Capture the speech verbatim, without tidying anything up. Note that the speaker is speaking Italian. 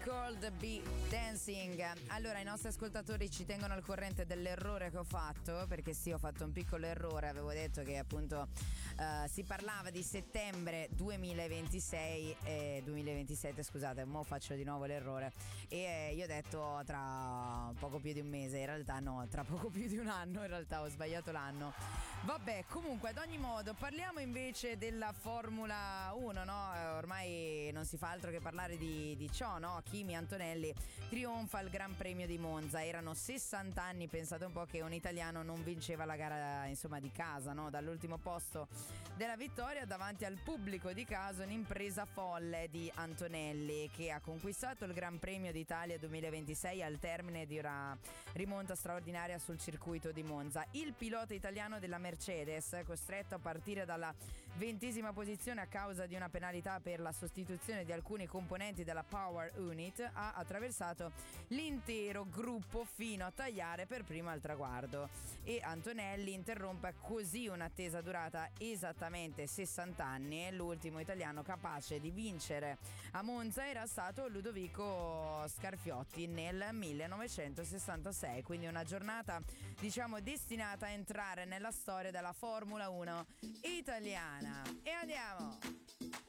Cold Be Dancing. Allora, i nostri ascoltatori ci tengono al corrente dell'errore che ho fatto, perché sì, ho fatto un piccolo errore. Avevo detto che appunto uh, si parlava di settembre duemilaventisei e duemilaventisette, scusate, mo faccio di nuovo l'errore e eh, io ho detto tra poco più di un mese, in realtà no, tra poco più di un anno, in realtà ho sbagliato l'anno. Vabbè, comunque, ad ogni modo, parliamo invece della Formula uno, no? Ormai non si fa altro che parlare di, di ciò, no? Kimi Antonelli trionfa al Gran Premio di Monza. Erano sessanta anni, pensate un po', che un italiano non vinceva la gara, insomma, di casa, no? Dall'ultimo posto della vittoria davanti al pubblico di casa, un'impresa folle di Antonelli, che ha conquistato il Gran Premio d'Italia duemilaventisei al termine di una rimonta straordinaria sul circuito di Monza. Il pilota italiano della Mercedes, costretto a partire dalla ventesima posizione a causa di una penalità per la sostituzione di alcuni componenti della Power Unit, ha attraversato l'intero gruppo fino a tagliare per primo al traguardo, e Antonelli interrompe così un'attesa durata esattamente sessanta anni. E l'ultimo italiano capace di vincere a Monza era stato Ludovico Scarfiotti nel millenovecentosessantasei, quindi una giornata, diciamo, destinata a entrare nella storia della Formula uno italiana. E andiamo!